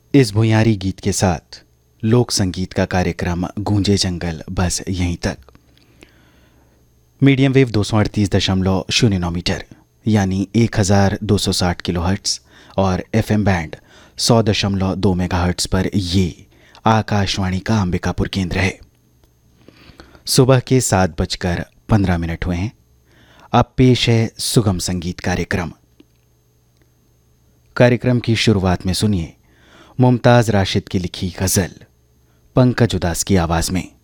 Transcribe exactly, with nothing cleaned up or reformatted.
इस भुयारी गीत के साथ लोक संगीत का कार्यक्रम गूंजे जंगल बस यहीं तक। मीडियम वेव दो सौ अड़तीस दशमलव शून्य नौ मीटर यानी एक हज़ार दो सौ साठ किलो हर्ट्स और एफ एम बैंड सौ दशमलव दो मेगा हर्ट्स पर ये आकाशवाणी का अंबिकापुर केंद्र है। सुबह के सात बजकर पंद्रह मिनट हुए हैं। अब पेश है सुगम संगीत कार्यक्रम। कार्यक्रम की शुरुआत में सुनिए मुमताज राशिद की लिखी गजल पंकज उदास की आवाज में।